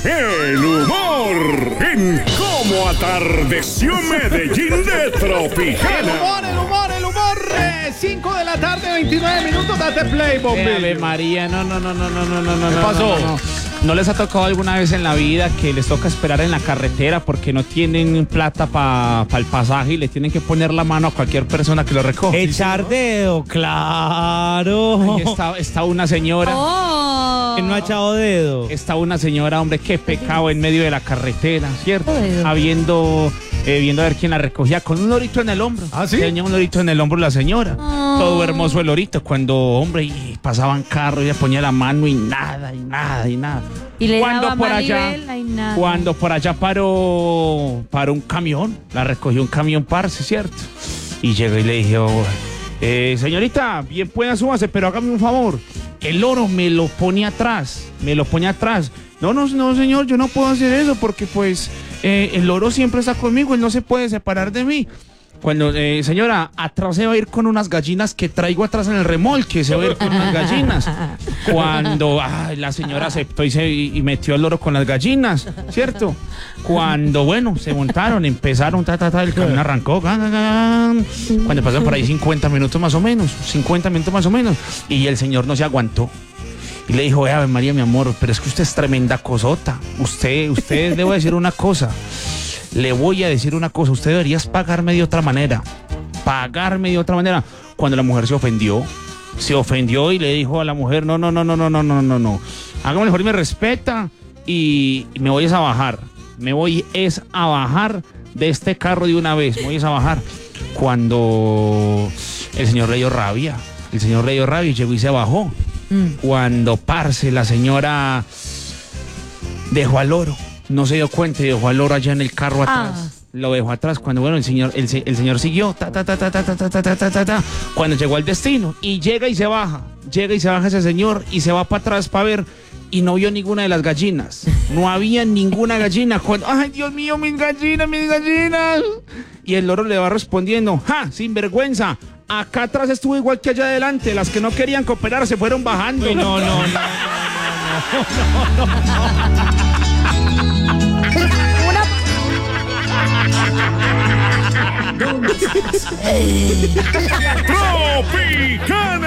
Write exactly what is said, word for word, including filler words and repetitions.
el humor en Cómo Atardeció Medellín de El Tropicana. humor, el humor, el humor. cinco de la tarde, veintinueve minutos. Date play, bombillo. Ave María, no, no, no, no, no, no, no, no. ¿Qué no, pasó? No, no, no. ¿No les ha tocado alguna vez en la vida que les toca esperar en la carretera porque no tienen plata para pa el pasaje y le tienen que poner la mano a cualquier persona que lo recoge? Echar dedo, claro. Ahí está, está una señora. Oh. Que no ha echado dedo. Está una señora, hombre, qué pecado en medio de la carretera, ¿cierto? Dedo. Habiendo, eh, viendo a ver quién la recogía con un lorito en el hombro. ¿Ah, sí? Tenía un lorito en el hombro la señora. Oh. Todo hermoso el lorito. Cuando, hombre, y pasaban carros, ella ponía la mano y nada, y nada, y nada. Y le Cuando daba por allá, manivela y nada. cuando por allá paró, paró un camión, la recogió un camión parce, ¿cierto? Y llegó y le dijo, eh, señorita, bien pueda súbase, pero hágame un favor. El loro me lo pone atrás, me lo pone atrás. No, no, no, señor, yo no puedo hacer eso porque pues eh, el loro siempre está conmigo, él no se puede separar de mí. Cuando, eh, señora, atrás se va a ir con unas gallinas que traigo atrás en el remolque, se va a ir con unas gallinas. Cuando ay, la señora aceptó y, se, y, y metió el loro con las gallinas, ¿cierto? Cuando, bueno, se montaron, empezaron, ta, ta, ta, el camión arrancó. Ga, ga, ga, cuando pasaron por ahí cincuenta minutos más o menos, cincuenta minutos más o menos, y el señor no se aguantó. Y le dijo, Ave María, mi amor, pero es que usted es tremenda cosota. Usted, usted, debo decir una cosa. Le voy a decir una cosa, usted debería pagarme de otra manera, pagarme de otra manera. Cuando la mujer se ofendió, se ofendió y le dijo a la mujer, no, no, no, no, no, no, no, no, no, hágame mejor y me respeta y, y me voy a bajar, me voy es a bajar de este carro de una vez, me voy a bajar. Cuando el señor le dio rabia, el señor le dio rabia y llegó y se bajó. Mm. Cuando, parce, la señora dejó al loro. No se dio cuenta y dejó al loro allá en el carro atrás. Ah. Lo dejó atrás. Cuando, bueno, el señor, el, el señor siguió. Ta, ta, ta, ta, ta, ta, ta, ta, ta, ta, ta, cuando llegó al destino. Y llega y se baja. Llega y se baja ese señor y se va para atrás para ver. Y no vio ninguna de las gallinas. No había ninguna gallina. Cuando, ay, Dios mío, mis gallinas, mis gallinas. Y el loro le va respondiendo, ¡ja, sinvergüenza! Acá atrás estuvo igual que allá adelante. Las que no querían cooperar se fueron bajando. Uy, no, no, no, no, no, no, no. Tropicana.